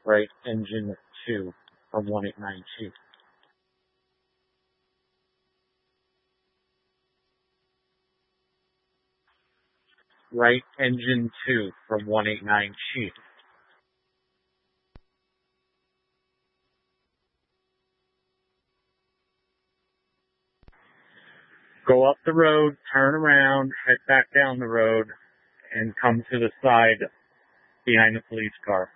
Right engine 2 from 189 Chief. Right engine 2 from 189 Chief. Go up the road, turn around, head back down the road, and come to the side behind the police car.